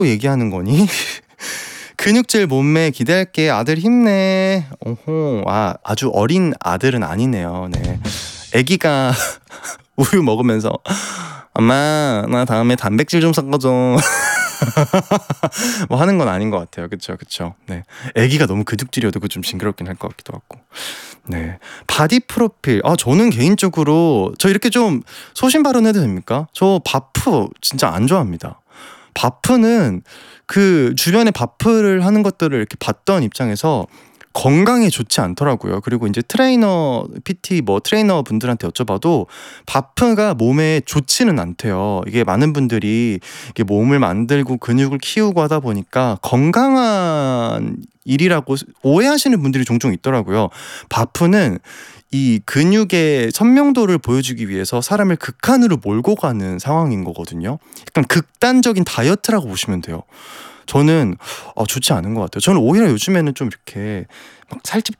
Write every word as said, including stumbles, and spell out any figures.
얘기하는 거니? 근육질 몸매 기대할게. 아들 힘내. 오호. 아, 아주 어린 아들은 아니네요. 네. 아기가 우유 먹으면서 엄마 나 다음에 단백질 좀 섞어줘 뭐 하는 건 아닌 것 같아요. 그쵸 그쵸. 네. 아기가 너무 근육질이어도 그 좀 징그럽긴 할 것 같기도 하고. 네. 바디 프로필. 아, 저는 개인적으로 저 이렇게 좀 소신 발언해도 됩니까? 저 바프 진짜 안 좋아합니다. 바프는 그 주변에 바프를 하는 것들을 이렇게 봤던 입장에서 건강에 좋지 않더라고요. 그리고 이제 트레이너, 피티 뭐 트레이너 분들한테 여쭤봐도 바프가 몸에 좋지는 않대요. 이게 많은 분들이 이게 몸을 만들고 근육을 키우고 하다 보니까 건강한 일이라고 오해하시는 분들이 종종 있더라고요. 바프는 이 근육의 선명도를 보여주기 위해서 사람을 극한으로 몰고 가는 상황인 거거든요. 약간 극단적인 다이어트라고 보시면 돼요. 저는 어, 좋지 않은 것 같아요. 저는 오히려 요즘에는 좀 이렇게 막 살집